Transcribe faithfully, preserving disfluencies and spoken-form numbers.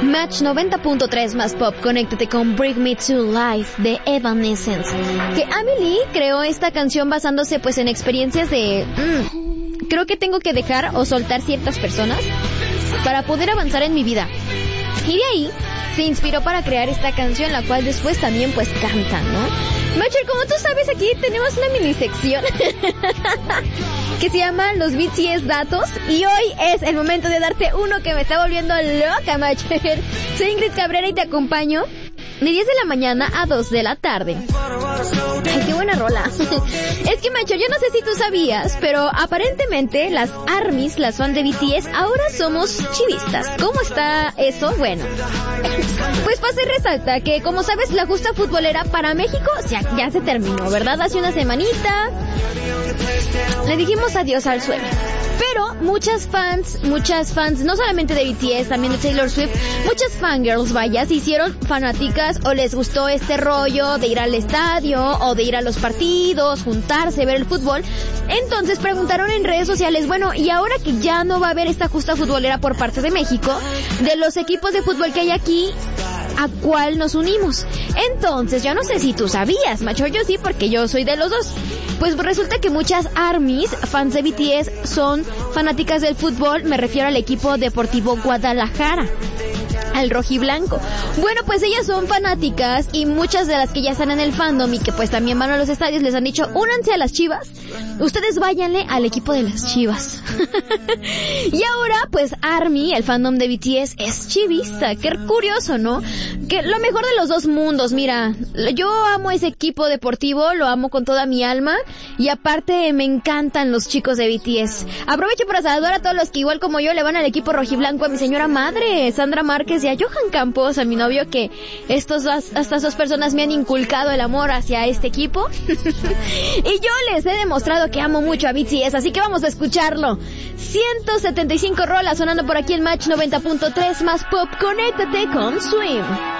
Match noventa punto tres más pop, conéctate con Bring Me to Life de Evanescence. Que Amy Lee creó esta canción basándose pues en experiencias de... Mmm, creo que tengo que dejar o soltar ciertas personas para poder avanzar en mi vida. Y de ahí se inspiró para crear esta canción, la cual después también pues canta, ¿no? Macher, como tú sabes, aquí tenemos una mini sección que se llama los B T S datos, y hoy es el momento de darte uno que me está volviendo loca, Macher. Soy Ingrid Cabrera y te acompaño de diez de la mañana a dos de la tarde. Ay, qué buena rola. Es que, Macho, yo no sé si tú sabías, pero aparentemente las ARMYs, las fans de B T S, ahora somos chivistas. ¿Cómo está eso? Bueno, pues pasa y resalta que, como sabes, la justa futbolera para México ya, ya se terminó, ¿verdad? Hace una semanita le dijimos adiós al sueño. Pero muchas fans, muchas fans, no solamente de B T S, también de Taylor Swift, muchas fangirls, vaya, se hicieron fanáticas o les gustó este rollo de ir al estadio o de ir a los partidos, juntarse, ver el fútbol. Entonces preguntaron en redes sociales, bueno, y ahora que ya no va a haber esta justa futbolera por parte de México, de los equipos de fútbol que hay aquí, ¿a cuál nos unimos? Entonces, yo no sé si tú sabías, Macho, yo sí, porque yo soy de los dos. Pues resulta que muchas ARMYs, fans de B T S, son fanáticas del fútbol, me refiero al equipo deportivo Guadalajara, al rojiblanco. Bueno, pues ellas son fanáticas y muchas de las que ya están en el fandom y que pues también van a los estadios les han dicho, únanse a las Chivas, ustedes váyanle al equipo de las Chivas. Y ahora pues ARMY, el fandom de B T S, es chivista. Qué curioso, ¿no? Que lo mejor de los dos mundos, mira, yo amo ese equipo deportivo, lo amo con toda mi alma y aparte me encantan los chicos de B T S. Aprovecho para saludar a todos los que igual como yo le van al equipo rojiblanco, a mi señora madre, Sandra Márquez, y a Johan Campos, a mi novio, que estos dos, estas dos personas me han inculcado el amor hacia este equipo. Y yo les he demostrado que amo mucho a B T S, así que vamos a escucharlo. ciento setenta y cinco rolas sonando por aquí en Match noventa punto tres más pop. Conéctate con Swim.